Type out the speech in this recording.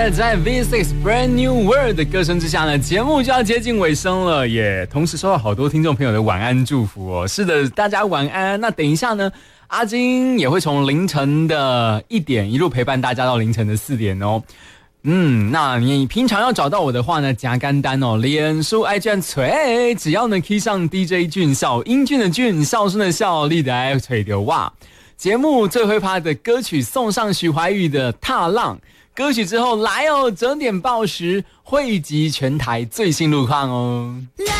在 V6 Brand New World 的歌声之下呢，节目就要接近尾声了，也同时收到好多听众朋友的晚安祝福哦。是的，大家晚安。那等一下呢，阿金也会从凌晨的1点一路陪伴大家到凌晨的4点哦。那你平常要找到我的话呢，加简单哦，脸书IG按找，只要呢 key 上 DJ 俊孝，英俊的俊，孝顺的孝，你的爱找到我。节目最会趴的歌曲送上许怀宇的《踏浪》，歌曲之后来哦，整点报时汇集全台最新路况哦。